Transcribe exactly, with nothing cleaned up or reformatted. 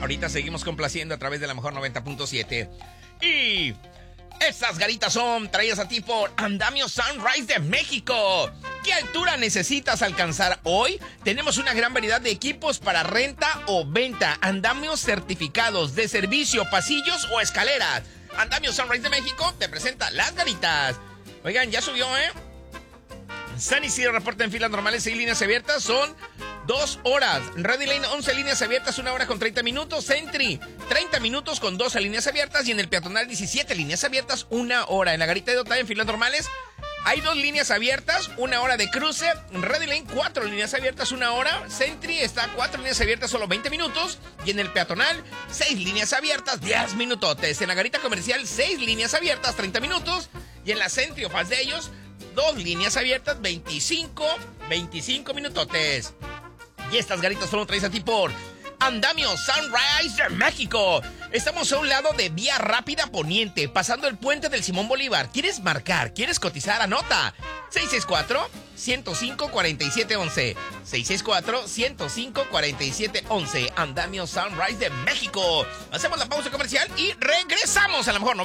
Ahorita seguimos complaciendo a través de la mejor noventa punto siete. Y estas garitas son traídas a ti por Andamio Sunrise de México. ¿Qué altura necesitas alcanzar hoy? Tenemos una gran variedad de equipos para renta o venta. Andamios certificados de servicio, pasillos o escaleras. Andamio Sunrise de México te presenta las garitas. Oigan, ya subió, ¿eh? San Isidro reporta en filas normales, seis líneas abiertas, son dos horas. Ready Lane, once líneas abiertas, una hora con treinta minutos. Sentry, treinta minutos con doce líneas abiertas. Y en el peatonal, diecisiete líneas abiertas, una hora. En la garita de Otay, en filas normales, hay dos líneas abiertas, una hora de cruce. Ready Lane, cuatro líneas abiertas, una hora. Sentry está a cuatro líneas abiertas, solo veinte minutos. Y en el peatonal, seis líneas abiertas, diez minutotes. En la garita comercial, seis líneas abiertas, treinta minutos. Y en la Sentry o Fast de ellos, dos líneas abiertas, veinticinco, veinticinco minutotes. Y estas garitas solo traes a ti por Andamio Sunrise de México. Estamos a un lado de Vía Rápida Poniente, pasando el puente del Simón Bolívar. ¿Quieres marcar? ¿Quieres cotizar? Anota. seis seis cuatro, uno cero cinco, cuatro siete uno uno. seis seis cuatro, uno cero cinco, cuatro siete uno uno. Andamio Sunrise de México. Hacemos la pausa comercial y regresamos a la mejor noventa.